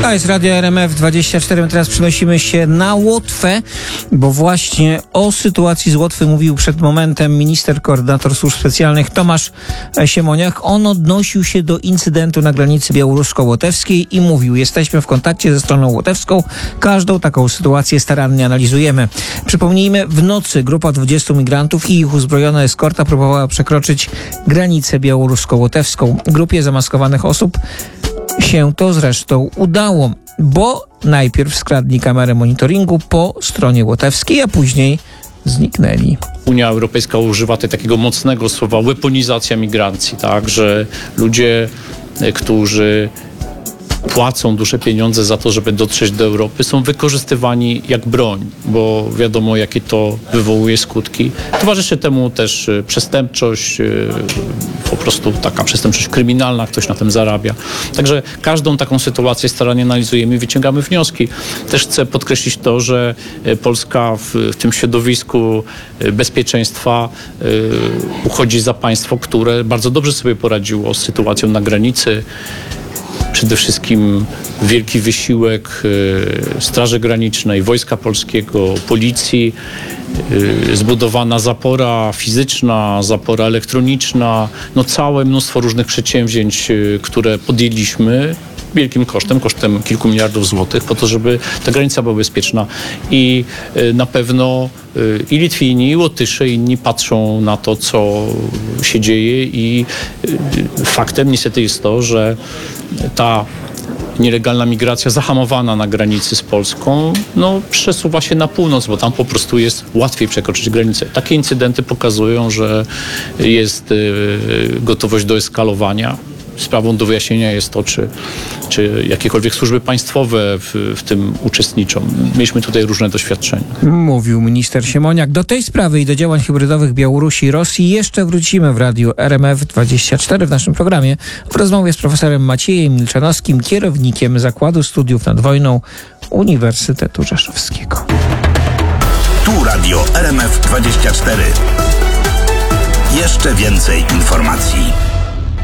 To jest Radio RMF24. Teraz przenosimy się na Łotwę, bo właśnie o sytuacji z Łotwy mówił przed momentem minister koordynator służb specjalnych Tomasz Siemoniak. On odnosił się do incydentu na granicy białorusko-łotewskiej i mówił: jesteśmy w kontakcie ze stroną łotewską, każdą taką sytuację starannie analizujemy. Przypomnijmy, w nocy grupa 20 migrantów i ich uzbrojona eskorta próbowała przekroczyć granicę białorusko-łotewską. Grupie zamaskowanych osób się to zresztą udało, bo najpierw skradli kamerę monitoringu po stronie łotewskiej, a później zniknęli. Unia Europejska używa takiego mocnego słowa weaponizacja migracji, tak, że ludzie, którzy płacą duże pieniądze za to, żeby dotrzeć do Europy, są wykorzystywani jak broń, bo wiadomo, jakie to wywołuje skutki. Towarzyszy temu też przestępczość, po prostu taka przestępczość kryminalna, ktoś na tym zarabia. Także każdą taką sytuację starannie analizujemy i wyciągamy wnioski. Też chcę podkreślić to, że Polska w tym środowisku bezpieczeństwa uchodzi za państwo, które bardzo dobrze sobie poradziło z sytuacją na granicy. Przede wszystkim wielki wysiłek Straży Granicznej, Wojska Polskiego, Policji, zbudowana zapora fizyczna, zapora elektroniczna, całe mnóstwo różnych przedsięwzięć, które podjęliśmy wielkim kosztem kilku miliardów złotych, po to, żeby ta granica była bezpieczna. I na pewno i Litwini, i Łotysze, i inni patrzą na to, co się dzieje, i faktem niestety jest to, że ta nielegalna migracja zahamowana na granicy z Polską przesuwa się na północ, bo tam po prostu jest łatwiej przekroczyć granicę. Takie incydenty pokazują, że jest gotowość do eskalowania. Sprawą do wyjaśnienia jest to, czy jakiekolwiek służby państwowe w tym uczestniczą. Mieliśmy tutaj różne doświadczenia. Mówił minister Siemoniak. Do tej sprawy i do działań hybrydowych Białorusi i Rosji jeszcze wrócimy w radiu RMF24 w naszym programie w rozmowie z profesorem Maciejem Milczanowskim, kierownikiem Zakładu Studiów nad Wojną Uniwersytetu Rzeszowskiego. Tu radio RMF24. Jeszcze więcej informacji.